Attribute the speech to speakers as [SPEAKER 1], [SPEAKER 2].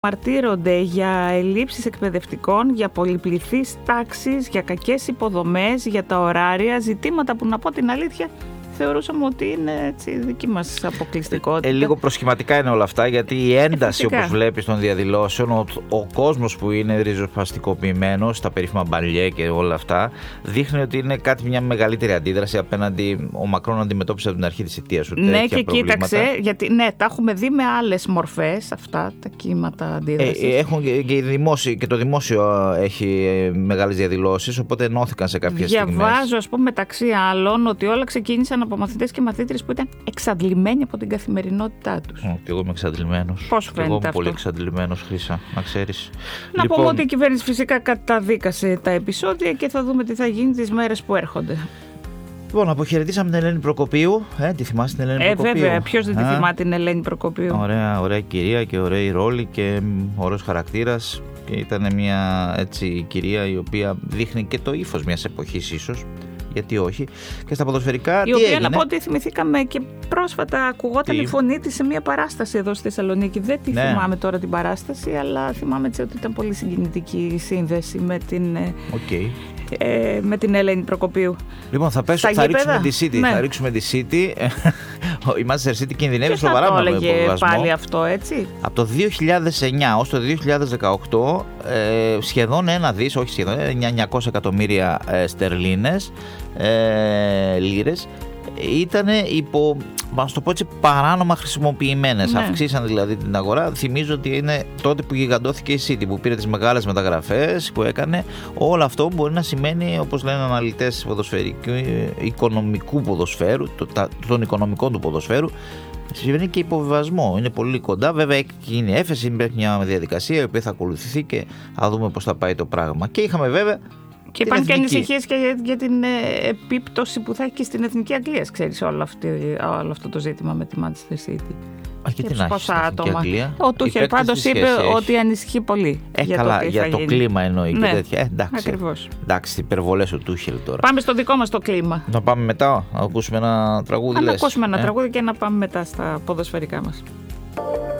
[SPEAKER 1] Μαρτύρονται για ελλείψεις εκπαιδευτικών, για πολυπληθείς τάξεις, για κακές υποδομές, για τα ωράρια, ζητήματα που, να πω την αλήθεια, θεωρούσαμε ότι είναι έτσι δική μας αποκλειστικότητα.
[SPEAKER 2] Λίγο προσχηματικά είναι όλα αυτά, γιατί η ένταση, όπως βλέπεις, των διαδηλώσεων, ο κόσμος που είναι ριζοσπαστικοποιημένος, τα περίφημα μπαλιέ και όλα αυτά, δείχνει ότι είναι μια μεγαλύτερη αντίδραση απέναντι. Ο Μακρόν αντιμετώπισε από την αρχή της θητείας του τέτοια
[SPEAKER 1] και
[SPEAKER 2] προβλήματα.
[SPEAKER 1] Κοίταξε, γιατί τα έχουμε δει με άλλες μορφές αυτά τα κύματα αντίδρασης.
[SPEAKER 2] Έχουν και το δημόσιο έχει μεγάλες διαδηλώσεις, οπότε ενώθηκαν σε κάποιες στιγμές.
[SPEAKER 1] Διαβάζω, ας πούμε, μεταξύ άλλων, ότι όλα ξεκίνησαν από μαθητές και μαθήτρες που ήταν εξαντλημένοι από την καθημερινότητά τους.
[SPEAKER 2] Και εγώ είμαι εξαντλημένος.
[SPEAKER 1] Πώς φαίνεται
[SPEAKER 2] εγώ είμαι
[SPEAKER 1] αυτό?
[SPEAKER 2] πολύ εξαντλημένος, Χρύσα, να ξέρεις.
[SPEAKER 1] Να πούμε ότι η κυβέρνηση φυσικά καταδίκασε τα επεισόδια και θα δούμε τι θα γίνει τις μέρες που έρχονται.
[SPEAKER 2] Λοιπόν, αποχαιρετήσαμε την Ελένη Προκοπίου. Τη θυμάσαι την Ελένη Προκοπίου?
[SPEAKER 1] Βέβαια, ποιος δεν τη θυμάται την Ελένη Προκοπίου.
[SPEAKER 2] Ωραία κυρία και ωραία ρόλη και ωραίος χαρακτήρας. Και ήταν μια έτσι κυρία η οποία δείχνει και το ύφος μιας εποχής ίσως. Γιατί όχι. Και στα ποδοσφαιρικά
[SPEAKER 1] η οποία, να πω ότι θυμηθήκαμε και πρόσφατα ακουγόταν η φωνή της σε μια παράσταση εδώ στη Θεσσαλονίκη. Δεν τη θυμάμαι τώρα την παράσταση, αλλά θυμάμαι έτσι ότι ήταν πολύ συγκινητική η σύνδεση με την, με την Ελένη Προκοπίου.
[SPEAKER 2] Λοιπόν, θα ρίξουμε τη City. Θα ρίξουμε τη City. Η Manchester City κινδυνεύει σοβαρά με τον υποβιβασμό.
[SPEAKER 1] Πάλι αυτό, έτσι.
[SPEAKER 2] Από το 2009 ως το 2018 σχεδόν 900 εκατομμύρια στερλίνες, λίρες, ήταν υπό, μας το πω έτσι, παράνομα χρησιμοποιημένες. Αυξήσαν δηλαδή την αγορά. Θυμίζω ότι είναι τότε που γιγαντώθηκε η City, που πήρε τις μεγάλες μεταγραφές που έκανε. Όλο αυτό μπορεί να σημαίνει, όπως λένε αναλυτές οικονομικού ποδοσφαίρου, των οικονομικών του ποδοσφαίρου, συμβαίνει και υποβιβασμό. Είναι πολύ κοντά. Βέβαια έχει γίνει έφεση, υπάρχει μια διαδικασία η οποία θα ακολουθηθεί και θα δούμε πώς θα πάει το πράγμα. Και είχαμε βέβαια.
[SPEAKER 1] Και υπάρχουν και ανησυχίες και για την επίπτωση που θα έχει και στην Εθνική Αγγλία, ξέρεις, όλο αυτό το ζήτημα με τη Manchester City.
[SPEAKER 2] Και την πόσα άτομα.
[SPEAKER 1] Ο Τούχελ πάντως είπε ότι ανησυχεί πολύ.
[SPEAKER 2] Για το κλίμα εννοεί και τέτοια. Εντάξει.
[SPEAKER 1] Ακριβώς.
[SPEAKER 2] Εντάξει, υπερβολές ο Τούχελ τώρα.
[SPEAKER 1] Πάμε στο δικό μας το κλίμα.
[SPEAKER 2] Να πάμε μετά, να ακούσουμε ένα τραγούδι.
[SPEAKER 1] Να ακούσουμε ένα τραγούδι και να πάμε μετά στα ποδοσφαιρικά μας.